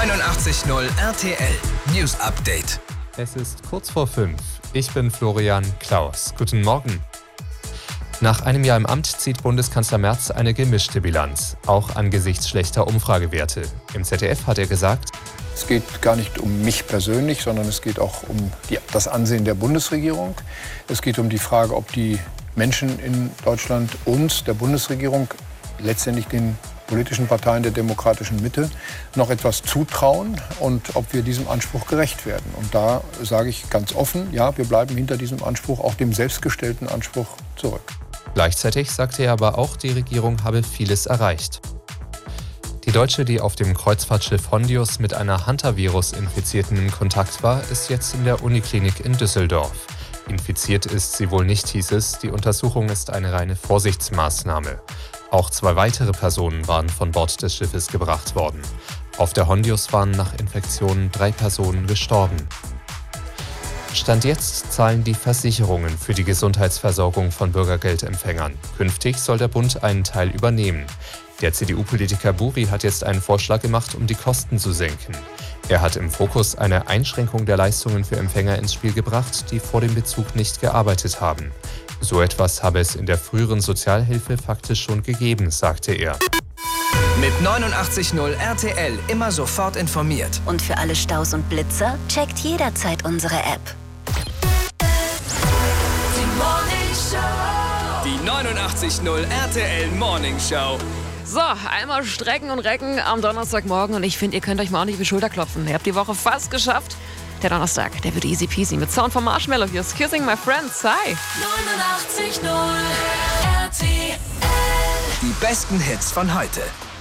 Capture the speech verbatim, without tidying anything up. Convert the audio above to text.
neunundachtzig Komma null R T L News Update. Es ist kurz vor fünf. Ich bin Florian Klaus. Guten Morgen. Nach einem Jahr im Amt zieht Bundeskanzler Merz eine gemischte Bilanz, auch angesichts schlechter Umfragewerte. Im Z D F hat er gesagt: Es geht gar nicht um mich persönlich, sondern es geht auch um die, das Ansehen der Bundesregierung. Es geht um die Frage, ob die Menschen in Deutschland uns, der Bundesregierung, letztendlich den politischen Parteien der demokratischen Mitte noch etwas zutrauen und ob wir diesem Anspruch gerecht werden. Und da sage ich ganz offen, ja, wir bleiben hinter diesem Anspruch, auch dem selbstgestellten Anspruch, zurück. Gleichzeitig sagte er aber auch, die Regierung habe vieles erreicht. Die Deutsche, die auf dem Kreuzfahrtschiff Hondius mit einer Hantavirus-Infizierten in Kontakt war, ist jetzt in der Uniklinik in Düsseldorf. Infiziert ist sie wohl nicht, hieß es. Die Untersuchung ist eine reine Vorsichtsmaßnahme. Auch zwei weitere Personen waren von Bord des Schiffes gebracht worden. Auf der Hondius waren nach Infektionen drei Personen gestorben. Stand jetzt zahlen die Versicherungen für die Gesundheitsversorgung von Bürgergeldempfängern. Künftig soll der Bund einen Teil übernehmen. Der C D U-Politiker Buri hat jetzt einen Vorschlag gemacht, um die Kosten zu senken. Er hat im Fokus eine Einschränkung der Leistungen für Empfänger ins Spiel gebracht, die vor dem Bezug nicht gearbeitet haben. So etwas habe es in der früheren Sozialhilfe faktisch schon gegeben, sagte er. Mit neunundachtzig Komma null R T L immer sofort informiert. Und für alle Staus und Blitzer checkt jederzeit unsere App. Die neunundachtzig Komma null R T L Morning Show. So, einmal strecken und recken am Donnerstagmorgen und ich finde, ihr könnt euch mal ordentlich die Schulter klopfen. Ihr habt die Woche fast geschafft. Der Donnerstag, der wird easy peasy mit Sound von Marshmallow. Hier ist Kissing My Friends. Hi! neunundachtzig Komma null R T L. Die besten Hits von heute.